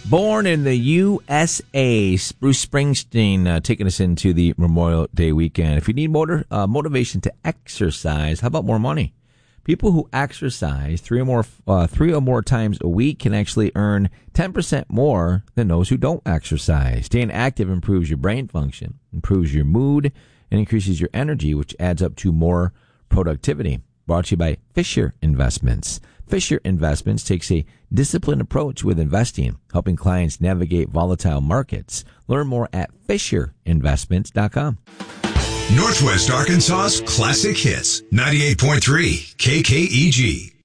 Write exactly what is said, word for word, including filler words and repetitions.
Born in the U S A, Bruce Springsteen uh, taking us into the Memorial Day weekend. If you need motor, uh, motivation to exercise, how about more money? People who exercise three or more uh, three or more times a week can actually earn ten percent more than those who don't exercise. Staying active improves your brain function, improves your mood, and increases your energy, which adds up to more productivity. Brought to you by Fisher Investments. Fisher Investments takes a disciplined approach with investing, helping clients navigate volatile markets. Learn more at fisher investments dot com. Northwest Arkansas's classic hits, ninety-eight point three K K E G.